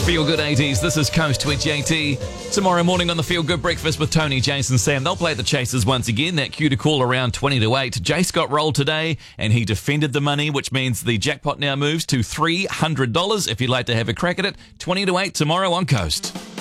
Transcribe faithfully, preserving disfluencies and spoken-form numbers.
Feel Good eighties. This is Coast with J T. Tomorrow morning on the Feel Good Breakfast with Tony, Jason, Sam, they'll play the Chasers once again. That cue to call around twenty to eight. Jace got rolled today and he defended the money, which means the jackpot now moves to three hundred dollars. If you'd like to have a crack at it, twenty to eight tomorrow on Coast.